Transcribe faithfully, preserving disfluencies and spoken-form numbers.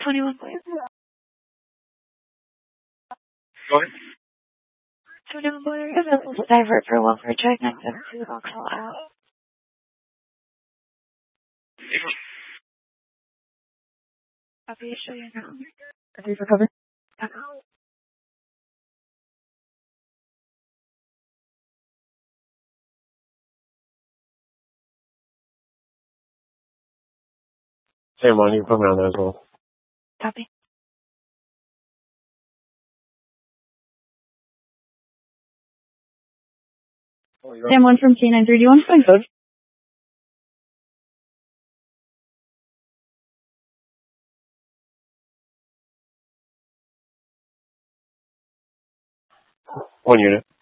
twenty-one, please. Go ahead. twenty-one, please. Available to divert for one for check next up to Vauxhall out. Copy, show you now. Ready for cover? Yeah. Same one, you can put me on there as well. Copy. Sam one from K nine three. Do you want to find code? One unit.